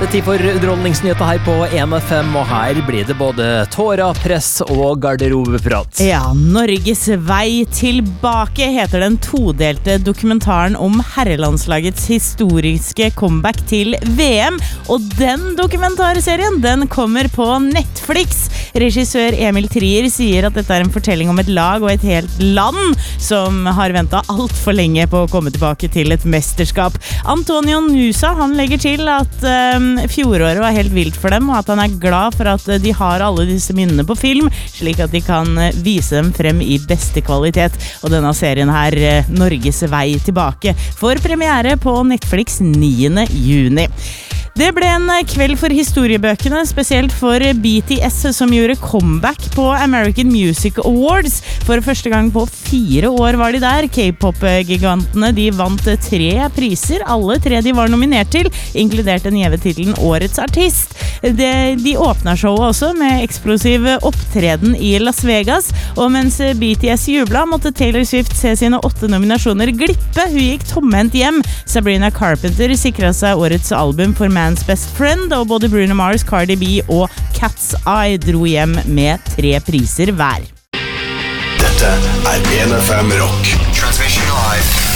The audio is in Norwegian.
Tid for underholdningsnyheter her på 1FM, og her blir det både tårer, press og garderobeprat. Ja, Norges vei tilbake heter den todelte dokumentaren om herrelandslagets historiske comeback til VM, og den dokumentarserien, den kommer på Netflix. Regissør Emil Trier sier at dette er en fortelling om et lag og et helt land som har ventet alt for lenge på å komme tilbake til et mesterskap. Antonio Nusa, han legger til at fjoråret var helt vilt for dem, og at han er glad for at de har alle disse minnene på film, slik at de kan vise dem frem i beste kvalitet. Og denne serien her, Norges vei tilbake, får premiere på Netflix 9. juni. Det ble en kveld for historiebøkene, spesielt for BTS som gjorde comeback på American Music Awards. For første gang på 4 år var de der. K-pop-gigantene, de vant 3 priser, alle 3 de var nominert til, inkludert den gjeve titelen Årets artist. De åpnet showet også med eksplosiv opptreden i Las Vegas, og mens BTS jublet, måtte Taylor Swift se sine 8 nominasjoner glippe. Hun gikk tomhendt hjem. Sabrina Carpenter sikret seg årets album for Man's Best Friend, og både Bruno Mars, Cardi B og Cat's Eye dro hjem med 3 priser hver. Dette er 1FM Rock. Transmission live.